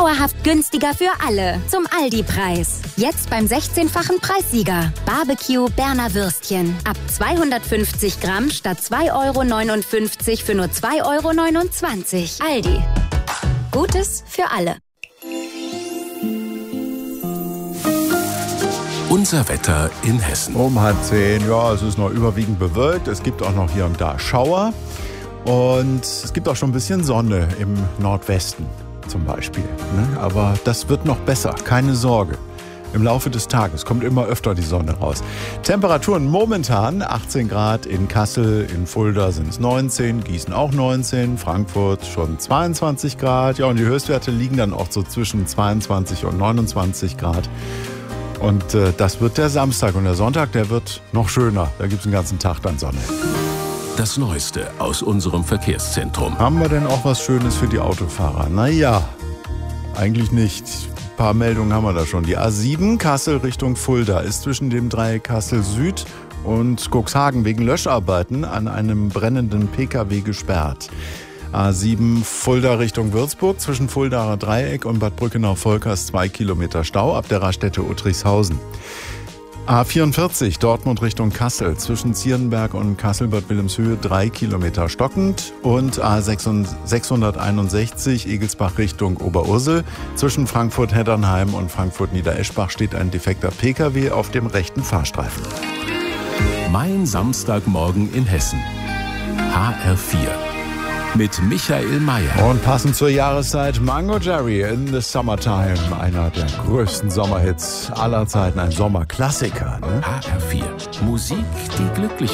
Dauerhaft günstiger für alle. Zum Aldi-Preis. Jetzt beim 16-fachen Preissieger. Barbecue Berner Würstchen. Ab 250 Gramm statt 2,59 € für nur 2,29 €. Aldi. Gutes für alle. Unser Wetter in Hessen. Um 9:30, ja, es ist noch überwiegend bewölkt. Es gibt auch noch hier und da Schauer. Und es gibt auch schon ein bisschen Sonne im Nordwesten zum Beispiel. Ne? Aber das wird noch besser, keine Sorge. Im Laufe des Tages kommt immer öfter die Sonne raus. Temperaturen momentan 18 Grad in Kassel, in Fulda sind es 19, Gießen auch 19, Frankfurt schon 22 Grad. Ja, und die Höchstwerte liegen dann auch so zwischen 22 und 29 Grad. Und das wird der Samstag. Und der Sonntag, der wird noch schöner. Da gibt es den ganzen Tag dann Sonne. Das Neueste aus unserem Verkehrszentrum. Haben wir denn auch was Schönes für die Autofahrer? Naja, eigentlich nicht. Ein paar Meldungen haben wir da schon. Die A7 Kassel Richtung Fulda ist zwischen dem Dreieck Kassel Süd und Cuxhagen wegen Löscharbeiten an einem brennenden Pkw gesperrt. A7 Fulda Richtung Würzburg zwischen Fuldaer Dreieck und Bad Brückenau-Volkers 2 Kilometer Stau ab der Raststätte Uttrichshausen. A44 Dortmund Richtung Kassel zwischen Zierenberg und Kassel-Bad Wilhelmshöhe 3 Kilometer stockend und A661 Egelsbach Richtung Oberursel zwischen Frankfurt-Heddernheim und Frankfurt-Niedereschbach steht ein defekter Pkw auf dem rechten Fahrstreifen. Mein Samstagmorgen in Hessen. HR4. Mit Michael Mayer. Und passend zur Jahreszeit Mango Jerry in the Summertime. Einer der größten Sommerhits aller Zeiten. Ein Sommerklassiker. Ne? HR4. Musik, die glücklich